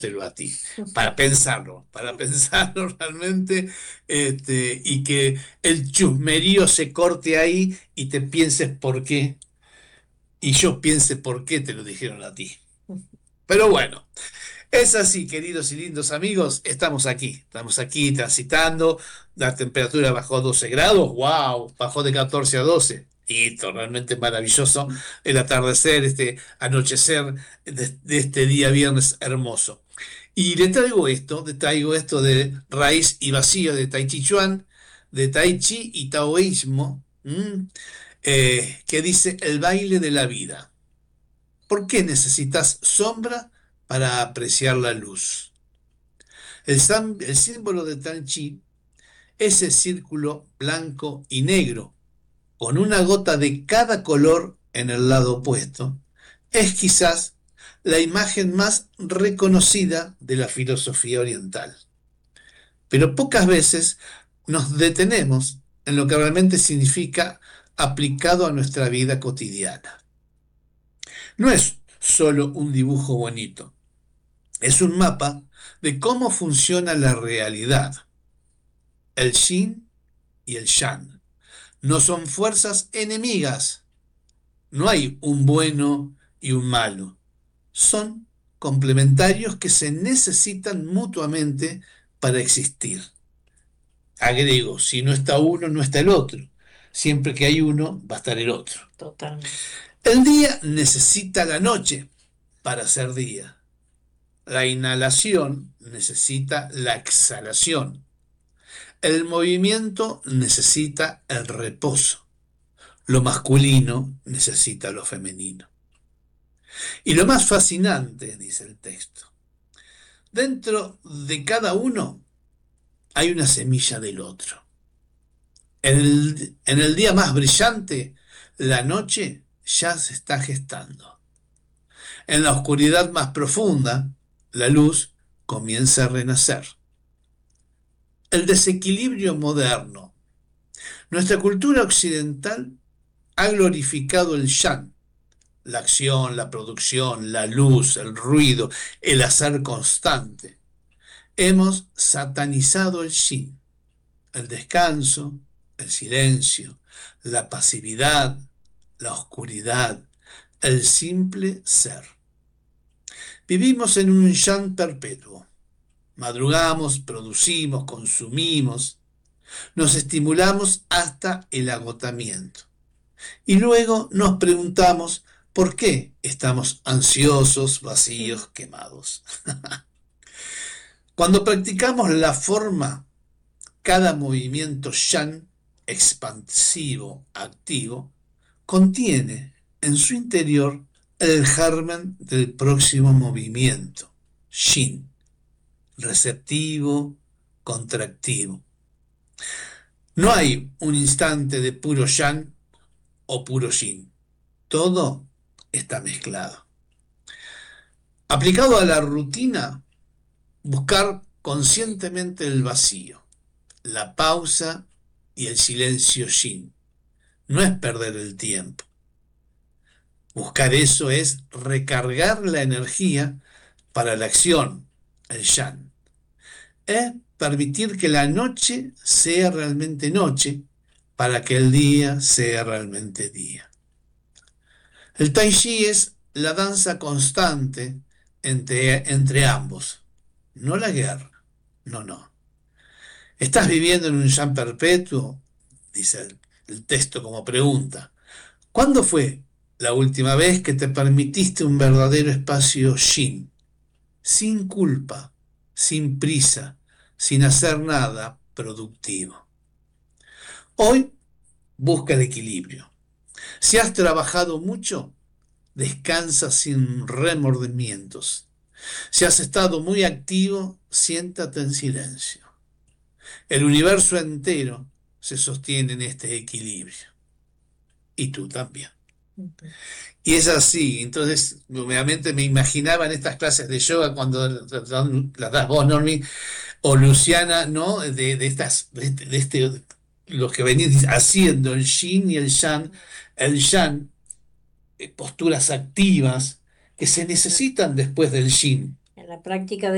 a ti, para pensarlo realmente, y que el chusmerío se corte ahí y te pienses por qué, y yo piense por qué te lo dijeron a ti. Pero bueno, es así, queridos y lindos amigos, estamos aquí transitando, la temperatura bajó a 12 grados, wow, bajó de 14 a 12. Y realmente maravilloso el atardecer, este anochecer de este día viernes hermoso. Y le traigo esto de raíz y vacío de Tai Chi Chuan, de Tai Chi y Taoísmo, que dice el baile de la vida. ¿Por qué necesitas sombra para apreciar la luz? El símbolo de Tai Chi, ese círculo blanco y negro, con una gota de cada color en el lado opuesto, es quizás la imagen más reconocida de la filosofía oriental. Pero pocas veces nos detenemos en lo que realmente significa aplicado a nuestra vida cotidiana. No es solo un dibujo bonito, es un mapa de cómo funciona la realidad. El yin y el yang no son fuerzas enemigas, no hay un bueno y un malo, son complementarios que se necesitan mutuamente para existir. Agrego, si no está uno, no está el otro. Siempre que hay uno, va a estar el otro. Totalmente. El día necesita la noche para ser día. La inhalación necesita la exhalación. El movimiento necesita el reposo. Lo masculino necesita lo femenino. Y lo más fascinante, dice el texto, dentro de cada uno hay una semilla del otro. En el día más brillante, la noche ya se está gestando. En la oscuridad más profunda, la luz comienza a renacer. El desequilibrio moderno. Nuestra cultura occidental ha glorificado el yang, la acción, la producción, la luz, el ruido, el hacer constante. Hemos satanizado el yin, el descanso, el silencio, la pasividad, la oscuridad, el simple ser. Vivimos en un yang perpetuo. Madrugamos, producimos, consumimos, nos estimulamos hasta el agotamiento. Y luego nos preguntamos por qué estamos ansiosos, vacíos, quemados. Cuando practicamos la forma, cada movimiento yang, expansivo, activo, contiene en su interior el germen del próximo movimiento, yin, receptivo, contractivo. No hay un instante de puro yang o puro yin. Todo está mezclado. Aplicado a la rutina, buscar conscientemente el vacío, la pausa y el silencio yin. No es perder el tiempo. Buscar eso es recargar la energía para la acción, el yang. Es permitir que la noche sea realmente noche para que el día sea realmente día. El Tai Chi es la danza constante entre ambos, no la guerra, no, no. ¿Estás viviendo en un yang perpetuo? Dice el texto como pregunta. ¿Cuándo fue la última vez que te permitiste un verdadero espacio yin, sin culpa, sin prisa, sin hacer nada productivo? Hoy busca el equilibrio. Si has trabajado mucho, descansa sin remordimientos. Si has estado muy activo, siéntate en silencio. El universo entero se sostiene en este equilibrio. Y tú también. Ujú. Y es así. Entonces, obviamente me imaginaba en estas clases de yoga cuando las das vos, Normi, o Luciana, ¿no? De estas, los que venís haciendo, el yin y el yang, posturas activas que se Claro. necesitan después del yin. En la práctica